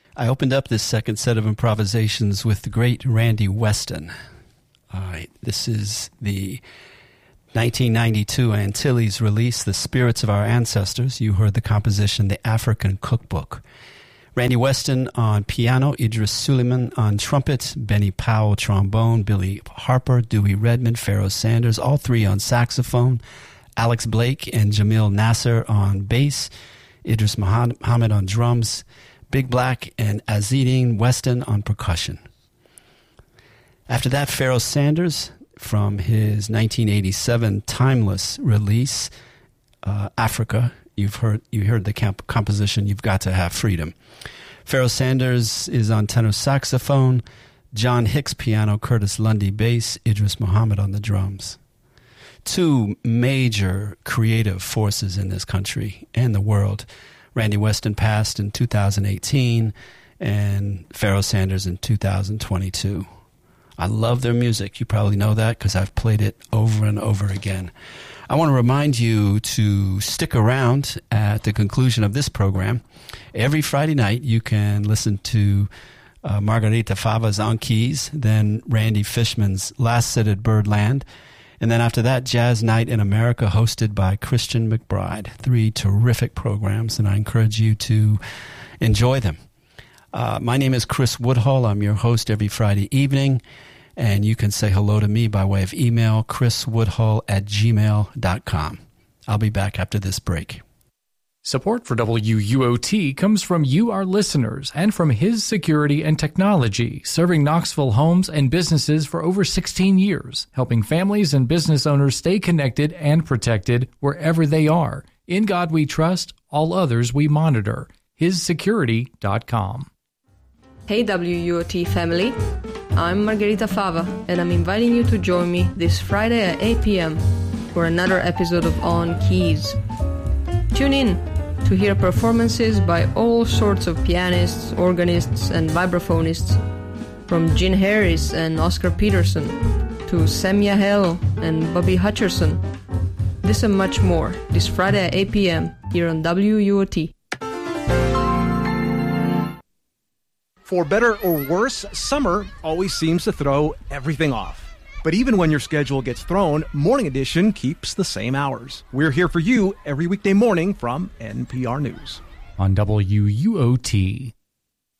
I opened up this second set of improvisations with the great Randy Weston. All right, this is the 1992 Antilles release, The Spirits of Our Ancestors. You heard the composition, The African Cookbook. Randy Weston on piano, Idris Suleiman on trumpet, Benny Powell trombone, Billy Harper, Dewey Redman, Pharoah Sanders, all three on saxophone, Alex Blake and Jamil Nasser on bass, Idris Muhammad on drums, Big Black and Azedine Weston on percussion. After that, Pharoah Sanders from his 1987 Timeless release, Africa. You heard the composition, You've Got to Have Freedom. Pharoah Sanders is on tenor saxophone, John Hicks piano, Curtis Lundy bass, Idris Muhammad on the drums. Two major creative forces in this country and the world. Randy Weston passed in 2018 and Pharoah Sanders in 2022. I love their music. You probably know that because I've played it over and over again. I want to remind you to stick around at the conclusion of this program. Every Friday night, you can listen to Margarita Fava's On Keys, then Randy Fishman's Last Sit at Birdland, and then after that, Jazz Night in America, hosted by Christian McBride. Three terrific programs, and I encourage you to enjoy them. My name is Chris Woodhull. I'm your host every Friday evening. And you can say hello to me by way of email, chriswoodhull@gmail.com. I'll be back after this break. Support for WUOT comes from you, our listeners, and from His Security and Technology, serving Knoxville homes and businesses for over 16 years, helping families and business owners stay connected and protected wherever they are. In God we trust, all others we monitor. HisSecurity.com. Hey WUOT family, I'm Margarita Fava, and I'm inviting you to join me this Friday at 8 p.m. for another episode of On Keys. Tune in to hear performances by all sorts of pianists, organists, and vibraphonists, from Gene Harris and Oscar Peterson to Sam Yahel and Bobby Hutcherson. This and much more this Friday at 8 p.m. here on WUOT. For better or worse, summer always seems to throw everything off. But even when your schedule gets thrown, Morning Edition keeps the same hours. We're here for you every weekday morning from NPR News. On WUOT.